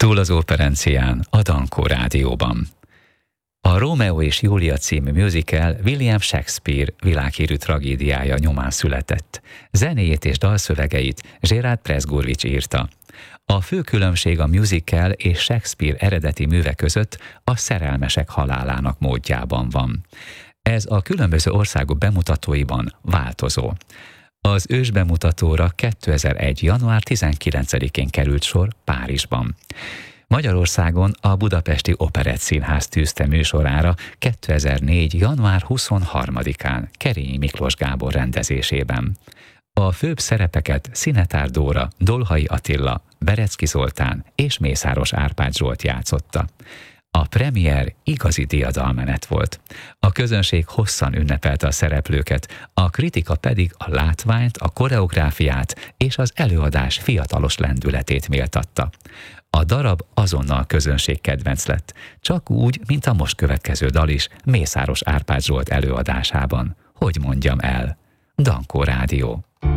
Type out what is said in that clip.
Túl az operencián, a Dankó Rádióban. A Rómeó és Júlia című musical William Shakespeare világhírű tragédiája nyomán született. Zenéjét és dalszövegeit Gerard Presgurvics írta. A fő különbség a musical és Shakespeare eredeti műve között a szerelmesek halálának módjában van. Ez a különböző országok bemutatóiban változó. Az ősbemutatóra 2001. január 19-én került sor Párizsban. Magyarországon a Budapesti Operett Színház tűzte műsorára 2004. január 23-án Kerényi Miklós Gábor rendezésében. A főbb szerepeket Szinetár Dóra, Dolhai Attila, Berecki Zoltán és Mészáros Árpád Zsolt játszotta. A premier igazi diadalmenet volt. A közönség hosszan ünnepelte a szereplőket, a kritika pedig a látványt, a koreográfiát és az előadás fiatalos lendületét méltatta. A darab azonnal közönség kedvenc lett, csak úgy, mint a most következő dal is Mészáros Árpád Zsolt előadásában. Hogy mondjam el? Dankó Rádió.